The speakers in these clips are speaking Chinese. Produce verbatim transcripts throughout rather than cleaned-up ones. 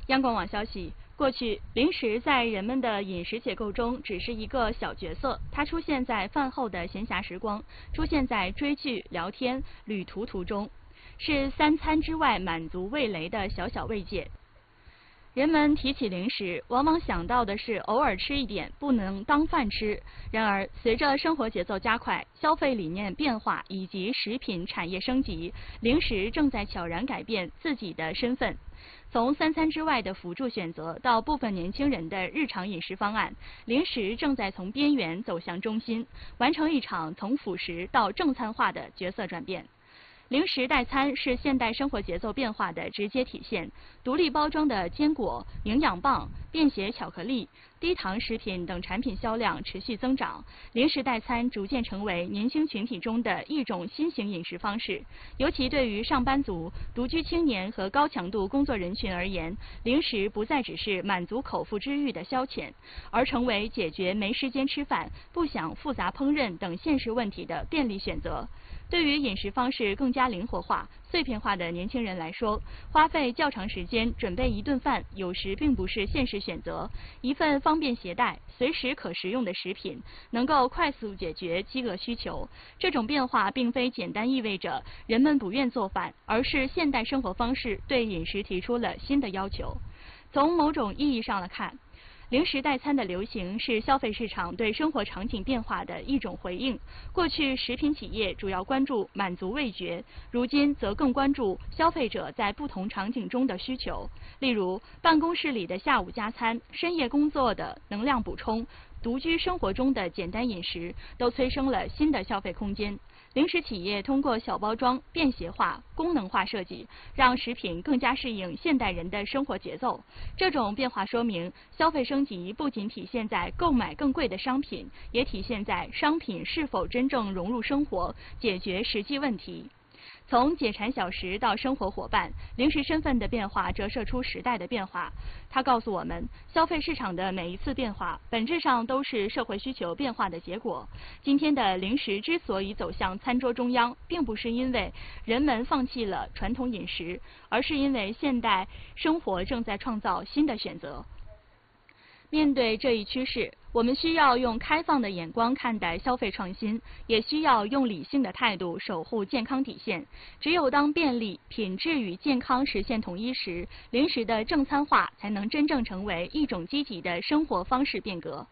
央广网消息，过去零食在人们的饮食结构中只是一个小角色，它出现在饭后的闲暇时光，出现在追剧、聊天、旅途途中，是三餐之外满足味蕾的小小慰藉。人们提起零食，往往想到的是偶尔吃一点，不能当饭吃。然而，随着生活节奏加快、消费理念变化以及食品产业升级，零食正在悄然改变自己的身份。从三餐之外的辅助选择到部分年轻人的日常饮食方案，零食正在从边缘走向中心，完成一场从辅食到正餐化的角色转变。零食代餐是现代生活节奏变化的直接体现。独立包装的坚果、营养棒、便携巧克力、低糖食品等产品销量持续增长，零食代餐逐渐成为年轻群体中的一种新型饮食方式。尤其对于上班族、独居青年和高强度工作人群而言，零食不再只是满足口腹之欲的消遣，而成为解决没时间吃饭、不想复杂烹饪等现实问题的便利选择。对于饮食方式更加灵活化、碎片化的年轻人来说，花费较长时间准备一顿饭，有时并不是现实选择。一份方便携带、随时可食用的食品，能够快速解决饥饿需求。这种变化并非简单意味着人们不愿做饭，而是现代生活方式对饮食提出了新的要求。从某种意义上来看，零食代餐的流行是消费市场对生活场景变化的一种回应。过去，食品企业主要关注满足味觉，如今则更关注消费者在不同场景中的需求。例如，办公室里的下午加餐、深夜工作的能量补充、独居生活中的简单饮食，都催生了新的消费空间。零食企业通过小包装、便携化、功能化设计，让食品更加适应现代人的生活节奏。这种变化说明，消费升级不仅体现在购买更贵的商品，也体现在商品是否真正融入生活，解决实际问题。从解馋小食到生活伙伴，零食身份的变化折射出时代的变化。它告诉我们，消费市场的每一次变化，本质上都是社会需求变化的结果。今天的零食之所以走向餐桌中央，并不是因为人们放弃了传统饮食，而是因为现代生活正在创造新的选择。面对这一趋势，我们需要用开放的眼光看待消费创新，也需要用理性的态度守护健康底线。只有当便利、品质与健康实现统一时，零食的正餐化才能真正成为一种积极的生活方式变革。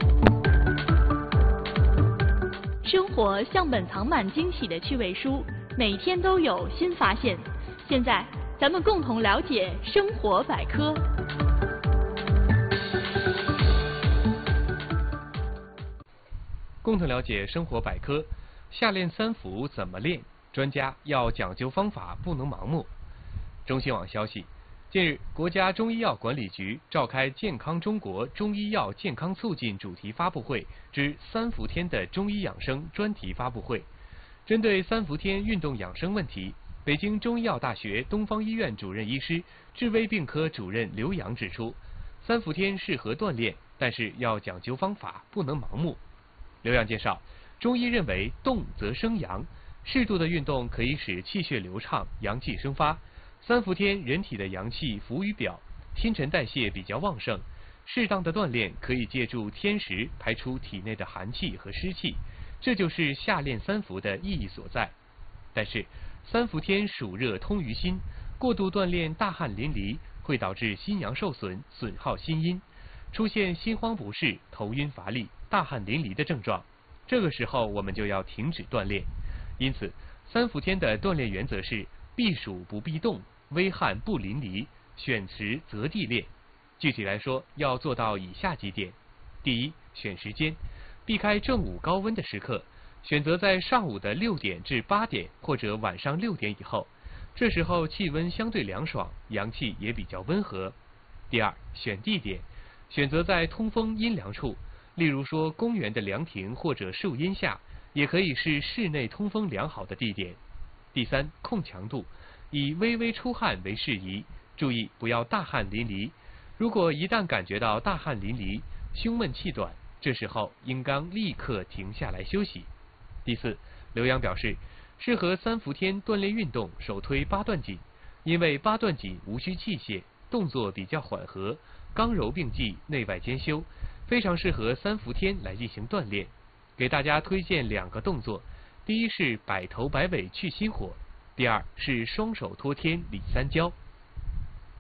生活像本藏满惊喜的趣味书，每天都有新发现。现在，咱们共同了解生活百科。 共同了解生活百科，下练三伏怎么练？专家要讲究方法，不能盲目。中新网消息，近日，国家中医药管理局召开“健康中国中医药健康促进”主题发布会之三伏天的中医养生专题发布会。针对三伏天运动养生问题，北京中医药大学东方医院主任医师、治微病科主任刘洋指出，三伏天适合锻炼，但是要讲究方法，不能盲目。刘洋介绍，中医认为动则生阳，适度的运动可以使气血流畅，阳气生发。三伏天人体的阳气浮于表，新陈代谢比较旺盛，适当的锻炼可以借助天时排出体内的寒气和湿气，这就是夏练三伏的意义所在。但是三伏天暑热通于心，过度锻炼大汗淋漓，会导致心阳受损，损耗心阴，出现心慌不适、头晕乏力、大汗淋漓的症状。这个时候我们就要停止锻炼。因此，三伏天的锻炼原则是避暑不避冻，微汗不淋漓，选时择地练。具体来说，要做到以下几点：第一，选时间，避开正午高温的时刻，选择在上午的六点至八点或者晚上六点以后，这时候气温相对凉爽，阳气也比较温和。第二，选地点，选择在通风阴凉处，例如说公园的凉亭或者树荫下，也可以是室内通风良好的地点。第三，控强度，以微微出汗为适宜，注意不要大汗淋漓。如果一旦感觉到大汗淋漓、胸闷气短，这时候应当立刻停下来休息。第四，刘洋表示，适合三伏天锻炼运动，首推八段锦，因为八段锦无需器械， 动作比较缓和，刚柔并济，内外兼修，非常适合三伏天来进行锻炼。给大家推荐两个动作，第一是摆头摆尾去心火，第二是双手托天理三焦。